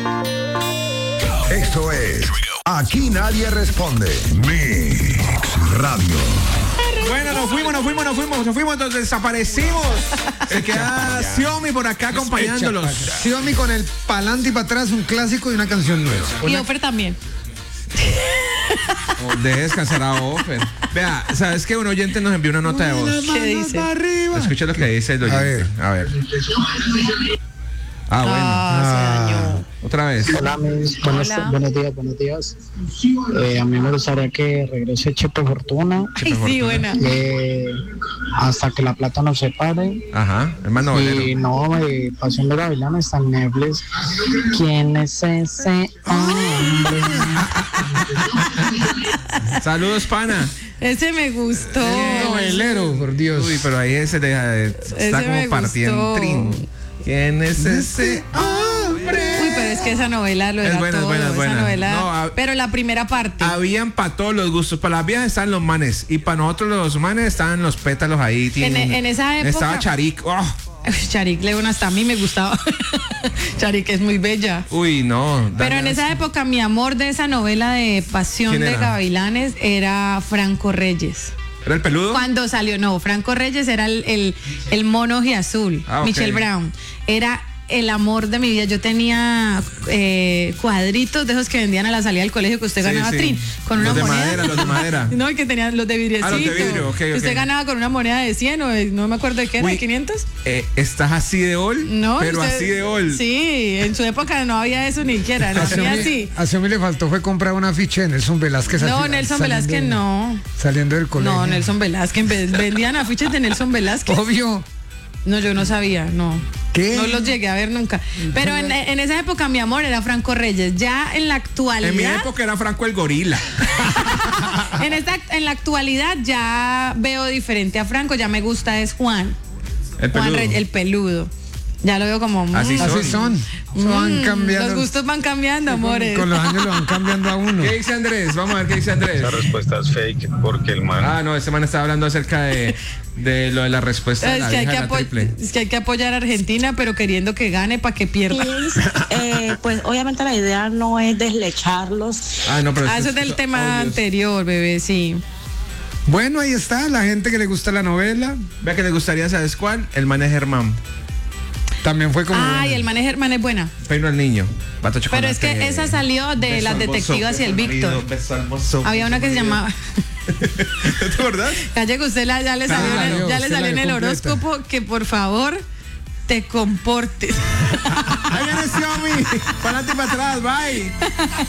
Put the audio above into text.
Esto es Aquí Nadie Responde. Mix Radio. Bueno, nos fuimos, nos desaparecimos. Se queda Xiaomi por acá acompañándolos. Xiaomi con el pa'lante y para atrás, un clásico y una canción nueva. Y Offer también. Deje descansar a Offer. Vea, ¿sabes qué? Un oyente nos envió una nota de voz. ¿Qué dice? Escucha lo que dice el oyente. A ver. Ah, bueno. Se dañó. Otra vez. Hola, mis, Hola. buenos días. A mí me gustaría que regrese Chepe Fortuna Ay, sí, buena. hasta que la plata nos separe. Ajá, hermano bolero. Y no, Pasión de Gavilanes está en Netflix. ¿Quién es ese hombre? Saludos, pana. Ese me gustó. Novelero, por Dios. Uy, pero ahí ese está como me partiendo gustó. trin. ¿Quién es ese hombre? Uy, pero es que esa novela lo era buena, todo. es buena. Esa novela, No, pero la primera parte. Habían para todos los gustos. Para las viejas estaban los manes. Y para nosotros los manes estaban los pétalos ahí. En esa época. Estaba Charik. Oh. Charik León hasta a mí me gustaba. Charik es muy bella. Uy, no. Pero en esa época mi amor de esa novela de Pasión ¿Quién de era? Gavilanes era Franco Reyes. ¿Era el peludo? Cuando salió, no, Franco Reyes era el mono azul, Ah, ok. Michelle Brown. Era el amor de mi vida. Yo tenía cuadritos de esos que vendían a la salida del colegio que usted Sí, ganaba sí. trin, con una Los de moneda. madera, los de madera. No, que tenían los de vidriecito. Ah, los de vidrio, ok, que ok. usted ganaba con una moneda de 100 o no me acuerdo de qué era, Uy, de 500. ¿Estás así de ol? No, Pero usted- así de ol. Sí, en su época no había eso ni siquiera, no había así. A Xiaomi le faltó fue comprar un afiche de Nelson Velázquez. No, así, Nelson saliendo- Velázquez no. Saliendo del colegio. No, Nelson Velázquez. Vendían afiches de Nelson Velázquez. Obvio. No, yo no sabía, no. ¿Qué? No los llegué a ver nunca. Pero en esa época mi amor era Franco Reyes. Ya en la actualidad. En mi época era Franco el gorila. en la actualidad ya veo diferente a Franco. Ya me gusta es Juan. El Juan peludo. Reyes, el peludo. Ya lo veo como. Así Así son. Van cambiando. Los gustos van cambiando, amores. Con los años lo van cambiando a uno. ¿Qué dice Andrés? Vamos a ver qué dice Andrés. Esa respuesta es fake porque el man Ah, no, ese man estaba hablando acerca de lo de la respuesta de Es la que, vieja de la triple. es que hay que apoyar a Argentina, pero queriendo que gane para que pierda. Pues obviamente la idea no es deslecharlos. Ah, no, pero Eso es del tema obvio. anterior, bebé, sí. Bueno, ahí está, la gente que le gusta la novela. Vea que le gustaría, ¿sabes cuál? El man es Germán. También fue como. Ay, el manejo hermano es buena. Peino al niño. Bato chocolate. Pero es que esa salió de Beso las al bozo, detectivas y el beso al marido, Víctor. beso al bozo, Había una que se beso al marido. llamaba. ¿No te acordás? Calle que usted ya le salió, Claro, ya le usted salió la en el completa. horóscopo que por favor te comportes. Ahí viene Xiaomi. Para adelante y para atrás. Bye.